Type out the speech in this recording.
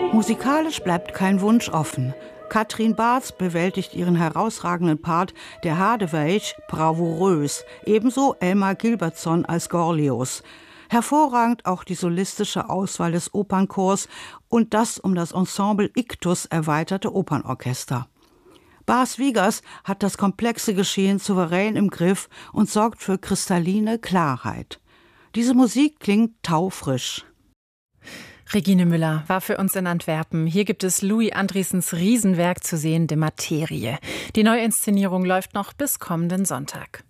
Musikalisch bleibt kein Wunsch offen. Katrin Barz bewältigt ihren herausragenden Part der Hadewijch bravourös, ebenso Elmar Gilbertson als Gorlius. Hervorragend auch die solistische Auswahl des Opernchors und das um das Ensemble Ictus erweiterte Opernorchester. Bas Wiegers hat das komplexe Geschehen souverän im Griff und sorgt für kristalline Klarheit. Diese Musik klingt taufrisch. Regine Müller war für uns in Antwerpen. Hier gibt es Louis Andriessens Riesenwerk zu sehen, De Materie. Die Neuinszenierung läuft noch bis kommenden Sonntag.